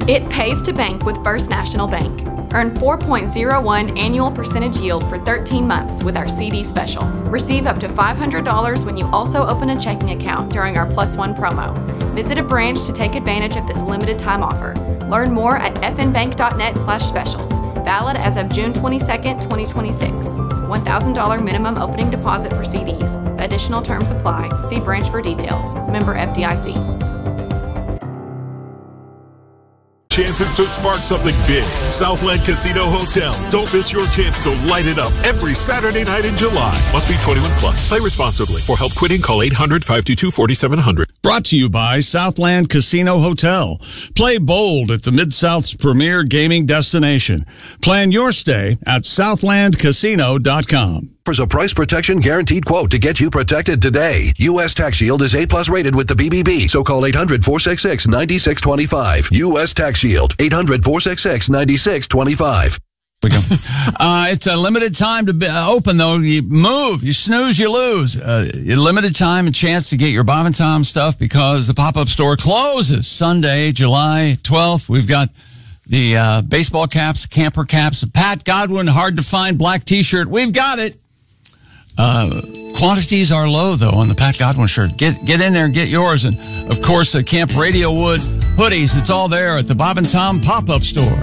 It pays to bank with First National Bank. Earn 4.01 annual percentage yield for 13 months with our CD special. Receive up to $500 when you also open a checking account during our Plus One promo. Visit a branch to take advantage of this limited time offer. Learn more at fnbank.net/specials. Valid as of June 22nd, 2026. $1,000 minimum opening deposit for CDs. Additional terms apply. See branch for details. Member FDIC. Chances to spark something big. Southland Casino Hotel. Don't miss your chance to light it up every Saturday night in July. Must be 21 plus. Play responsibly. For help quitting, call 800-522-4700. Brought to you by Southland Casino Hotel. Play bold at the Mid-South's premier gaming destination. Plan your stay at southlandcasino.com. Offers a price protection guaranteed quote to get you protected today. U.S. Tax Shield is A+ rated with the BBB, so call 800-466-9625. U.S. Tax Shield, 800-466-9625. It's a limited time to be open, though. You move, you snooze, you lose. Limited time and chance to get your Bob and Tom stuff because the pop-up store closes Sunday, July 12th. We've got the baseball caps, camper caps, a Pat Godwin hard-to-find black T-shirt. We've got it. Quantities are low, though, on the Pat Godwin shirt. Get in there and get yours. And, of course, the Camp Radio Wood hoodies. It's all there at the Bob and Tom pop-up store.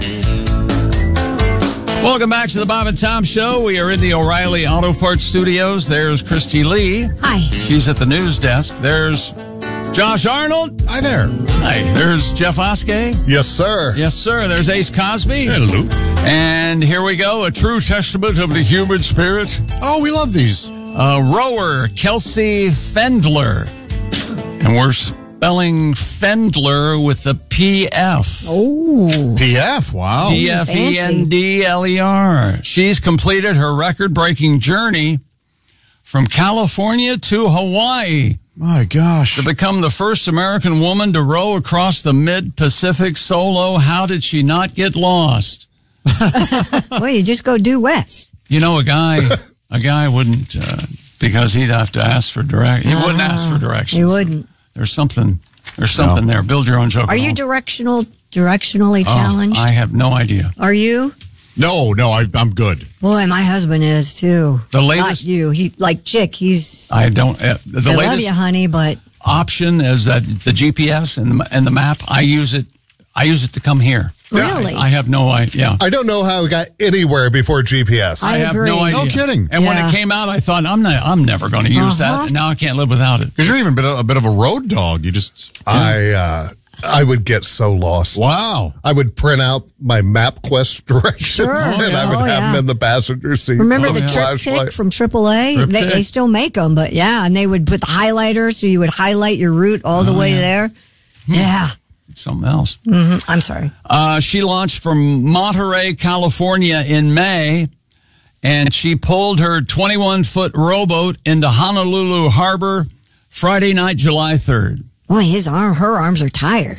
Welcome back to the Bob and Tom Show. We are in the O'Reilly Auto Parts Studios. There's Christy Lee. Hi. She's at the news desk. There's Josh Arnold. Hi there. Hi. There's Jeff Oskey. Yes, sir. Yes, sir. There's Ace Cosby. Hello. And here we go. A true testament of the human spirit. Oh, we love these. Rower Kelsey Fendler. And we're spelling Fendler with the PF. Oh. PF, wow. PFENDLER. She's completed her record-breaking journey from California to Hawaii. My gosh. To become the first American woman to row across the mid-Pacific solo. How did she not get lost? Well, you just go due west. You know, a guy wouldn't, because he'd have to ask for directions. He wouldn't ask for directions. He wouldn't. There's something there. Build your own joke. Are you directionally challenged? I have no idea. Are you? No, I'm good. Boy, my husband is too. The latest, not you. He like Chick. He's. I don't. I love you, honey, but option is that the GPS and the map. I use it to come here. Really? I have no idea. I don't know how we got anywhere before GPS. I have agree. no idea. No kidding. And when it came out, I thought I'm never going to use that. And now I can't live without it. Because you're even a bit of a road dog. You just. I would get so lost. Wow. I would print out my MapQuest directions Sure. and I would have them in the passenger seat. Remember the TripTik from AAA? They still make them, but yeah, and they would put the highlighter so you would highlight your route all the way there. Yeah. It's something else. Mm-hmm. I'm sorry. She launched from Monterey, California in May, and she pulled her 21-foot rowboat into Honolulu Harbor Friday night, July 3rd. Boy, her arms are tired.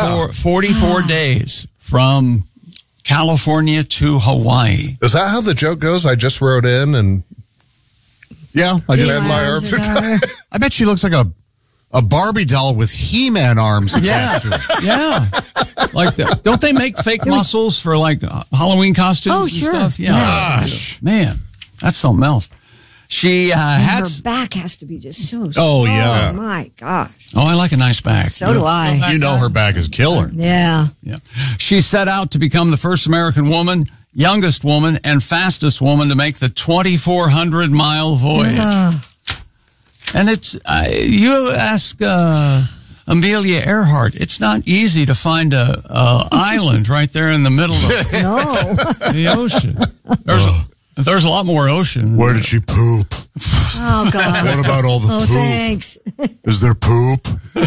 44 days from California to Hawaii. Is that how the joke goes? I just wrote in and yeah, I just had my arms are tired. I bet she looks like a Barbie doll with He-Man arms attached to it. Yeah. Like that. Don't they make fake muscles for like Halloween costumes and stuff? Yeah. Gosh. Man, that's something else. She her back has to be just so strong. Oh, yeah. Oh, my gosh. Oh, I like a nice back. So do I. You know her back is killer. Yeah. Yeah. She set out to become the first American woman, youngest woman, and fastest woman to make the 2,400-mile voyage. And it's, you ask Amelia Earhart, it's not easy to find a island right there in the middle of the ocean. There's a lot more ocean. Where did she poop? Oh, God. What about all the poop? Thanks. Is there poop?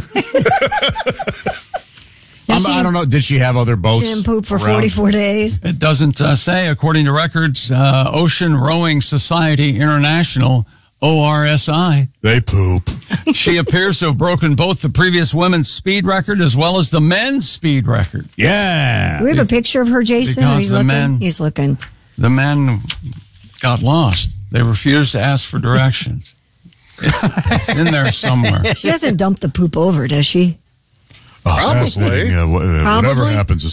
I don't know. Did she have other boats? She didn't poop for 44 days. It doesn't say. According to records, Ocean Rowing Society International, ORSI. They poop. She appears to have broken both the previous women's speed record as well as the men's speed record. Yeah. Do we have a picture of her, Jason? Because He's looking. The men got lost. They refused to ask for directions. It's in there somewhere. She doesn't dump the poop over, does she? Probably. Whatever happens